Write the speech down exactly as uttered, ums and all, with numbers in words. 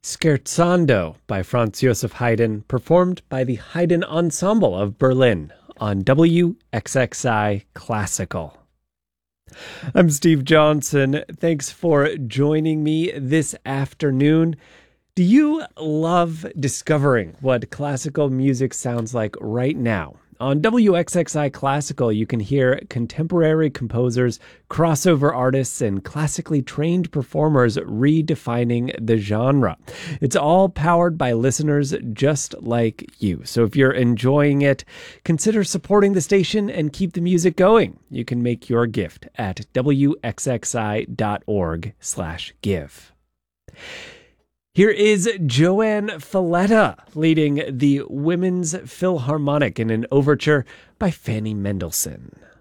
Scherzando by Franz Joseph Haydn, performed by the Haydn Ensemble of Berlin on W X X I Classical. I'm Steve Johnson. Thanks for joining me this afternoon. Do you love discovering what classical music sounds like right now? On W X X I Classical, you can hear contemporary composers, crossover artists, and classically trained performers redefining the genre. It's all powered by listeners just like you. So if you're enjoying it, consider supporting the station and keep the music going. You can make your gift at W X X I dot org slash give. Here is Joanne Falletta leading the Women's Philharmonic in an overture by Fanny Mendelssohn.